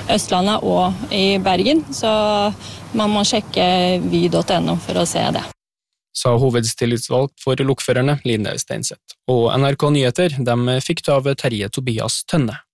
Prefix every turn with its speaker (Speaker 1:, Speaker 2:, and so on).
Speaker 1: Østlandet og i Bergen, så man må sjekke vy.no for å se det.
Speaker 2: Sa hovedstillitsvalgt for lokførerne Line Steinseth. Og NRK Nyheter, de fikk av Terje Tobias Tønne.